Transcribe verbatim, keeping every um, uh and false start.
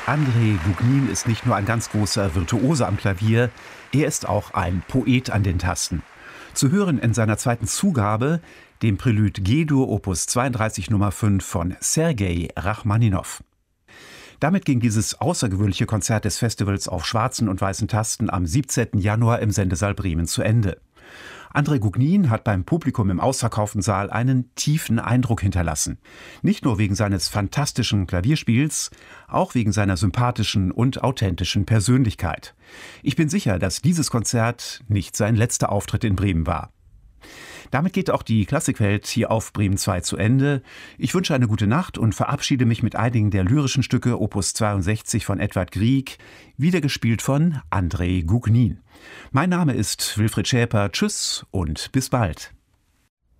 André Gugnin ist nicht nur ein ganz großer Virtuose am Klavier, er ist auch ein Poet an den Tasten. Zu hören in seiner zweiten Zugabe, dem Prälude G-Dur Opus zweiunddreißig Nummer fünf von Sergei Rachmaninow. Damit ging dieses außergewöhnliche Konzert des Festivals auf schwarzen und weißen Tasten am siebzehnten Januar im Sendesaal Bremen zu Ende. André Gugnin hat beim Publikum im ausverkauften Saal einen tiefen Eindruck hinterlassen. Nicht nur wegen seines fantastischen Klavierspiels, auch wegen seiner sympathischen und authentischen Persönlichkeit. Ich bin sicher, dass dieses Konzert nicht sein letzter Auftritt in Bremen war. Damit geht auch die Klassikwelt hier auf Bremen zwei zu Ende. Ich wünsche eine gute Nacht und verabschiede mich mit einigen der lyrischen Stücke Opus zweiundsechzig von Edvard Grieg, wiedergespielt von André Gugnin. Mein Name ist Wilfried Schäper. Tschüss und bis bald.